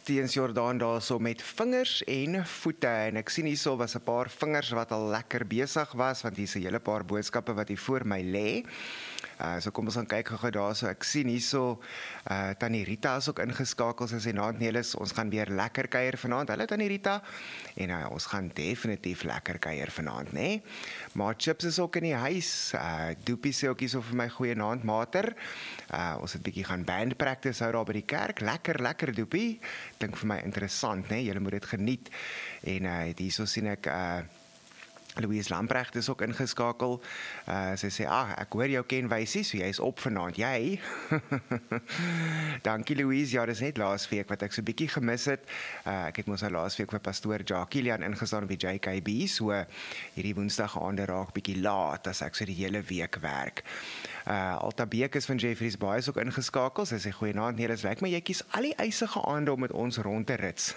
teens Jordaan daar so met vingers en voete, en ek sien hierso was 'n paar vingers wat al lekker besig was, want hier's 'n hele paar boodskappe wat hier voor my lê. So kom ons gaan kyk gou daar, so ek sien hierso, Tannie Rita is ook ingeskakel, sy sê naand Nelis, ons gaan weer lekker kuier vanaand. Hallo Tannie Rita, en ons gaan definitief lekker kuier vanaand, né? Maar Chips is ook in die huis, Doopie sê ook hierso vir my goeie naand mater, ons het bietjie gaan band practice hou daar by die kerk, lekker Doopie, dink vir my interessant, né? Julle moet dit geniet, en hierso sien ek, Louise Lamprecht is ook ingeskakel. Sy sê, ek hoor jou ken Wysie, so jy is op vanaand. Jy? Dankie Louise, ja, dis net laasweek wat ek so bietjie gemis het. Ek het mos nou laasweek vir pastoor Jacques Kilian ingestaan op die JKB, so hierdie woensdag aande raak bietjie laat as ek so die hele week werk. Alta Beek is van Jeffreys Bay is ook ingeskakel. Sy sê goeienaand, nee, dis lyk my jy kies al die eisige aande om met ons rond te rits.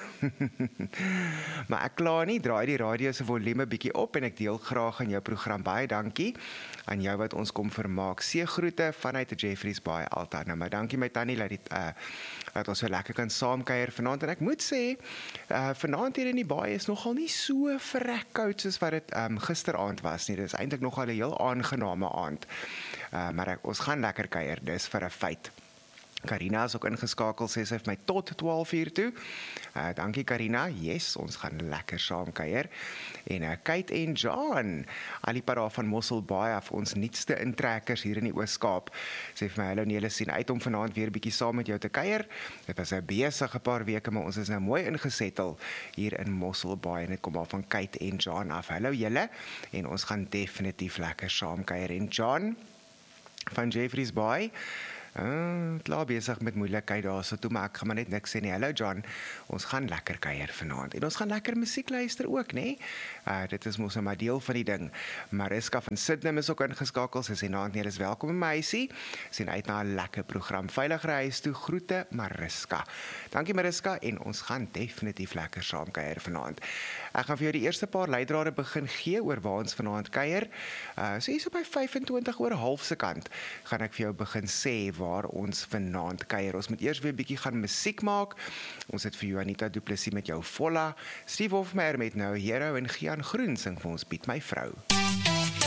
Maar ek kla nie, draai die radio se volume bietjie op en ek deel graag aan jou program. Baie dankie aan jou wat ons kom vermaak. Seëgroete vanuit die Jeffreys Bay Alta. Nou maar dankie my tannie dat ons so lekker kan saamkuier vanaand, en ek moet sê vanaand hier in die baai is nogal nie so verrek koud soos wat dit gisteraand was nie. Dit is eintlik nogal 'n heel aangename aand. Maar ons gaan lekker kuier, dis vir 'n feit. Karina is ook ingeskakel, sê sy vir my tot 12:00 toe. Dankie Karina, yes, ons gaan lekker saam kuier. En Kate en John, al die pad daar van Mosselbaai af, ons nuutste intrekkers hier in die Oos-Kaap, sê vir my, hallo Nelis, sien uit om vanaand weer bietjie saam met jou te kuier. Dit was 'n besige paar weke, maar ons is nou mooi ingesettel hier in Mosselbaai, en dit kom al van Kate en John af. Hallo julle, en ons gaan definitief lekker saam kuier. En John van Jeffreys Bay, klaar besig met moeilikheid daar, so toe, maar ek gaan maar net niks sê nie. Hallo John, ons gaan lekker kuier vanaand, en ons gaan lekker musiek luister ook, né? Dit is mos maar deel van die ding. Mariska van Sydney is ook ingeskakel, sy sê naand, nee, dis welkom in my huisie, sien uit na 'n lekker program, veilig huis toe, groete Mariska. Dankie Mariska, en ons gaan definitief lekker saam kuier vanaand. Ek gaan vir jou die eerste paar leidrade begin gee oor waar ons vanaand kuier. So hier so by 25 oor half se kant, gaan ek vir jou begin sê waar ons vanaand kuier. Ons moet eers weer bietjie gaan musiek maak. Ons het vir Juanita Du Plessis met jou Volla, Steve Hofmeyr met Nou Hero, en Gian Groen sing vir ons Bied My Vrou.